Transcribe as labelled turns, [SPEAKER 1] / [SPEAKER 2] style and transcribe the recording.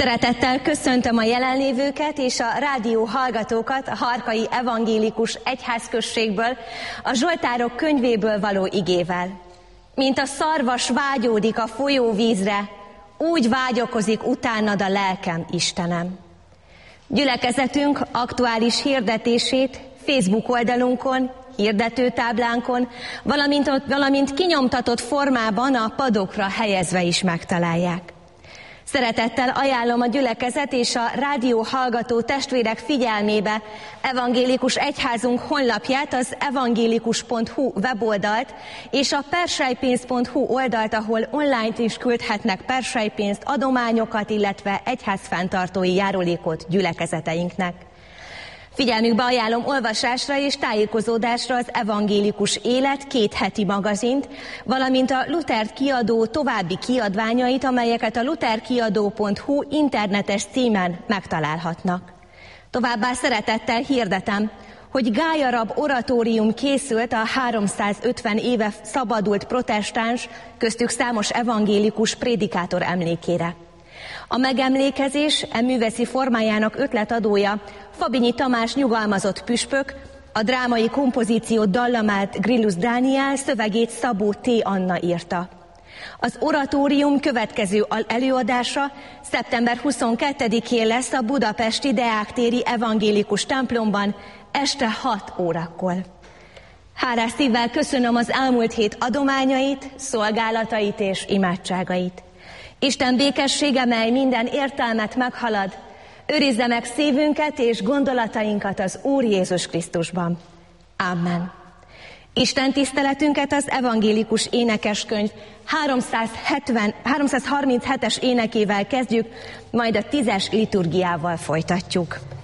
[SPEAKER 1] Szeretettel köszöntöm a jelenlévőket és a rádió hallgatókat a Harkai Evangélikus Egyházközségből, a Zsoltárok könyvéből való igével. Mint a szarvas vágyódik a folyóvízre, úgy vágyakozik utánad a lelkem, Istenem. Gyülekezetünk aktuális hirdetését Facebook oldalunkon, hirdetőtáblánkon, valamint kinyomtatott formában a padokra helyezve is megtalálják. Szeretettel ajánlom a gyülekezet és a rádió hallgató testvérek figyelmébe evangélikus egyházunk honlapját, az evangélikus.hu weboldalt és a perselypénz.hu oldalt, ahol online is küldhetnek perselypénzt, adományokat, illetve egyházfenntartói járulékot gyülekezeteinknek. Figyelmükbe ajánlom olvasásra és tájékozódásra az Evangélikus Élet 2 heti magazint, valamint a Luther kiadó további kiadványait, amelyeket a lutherkiadó.hu internetes címen megtalálhatnak. Továbbá szeretettel hirdetem, hogy gályarab oratórium készült a 350 éve szabadult protestáns, köztük számos evangélikus prédikátor emlékére. A megemlékezés művészi formájának ötletadója Fabinyi Tamás nyugalmazott püspök, a drámai kompozíció dallamát Grillus Dániel, szövegét Szabó T. Anna írta. Az oratórium következő előadása szeptember 22-én lesz a budapesti Deák-téri evangélikus templomban este 6 órakor. Hálás szívvel köszönöm az elmúlt hét adományait, szolgálatait és imádságait. Isten békessége, mely minden értelmet meghalad, őrizze meg szívünket és gondolatainkat az Úr Jézus Krisztusban. Amen. Isten tiszteletünket az evangélikus énekeskönyv 337-es énekével kezdjük, majd a 10-es liturgiával folytatjuk.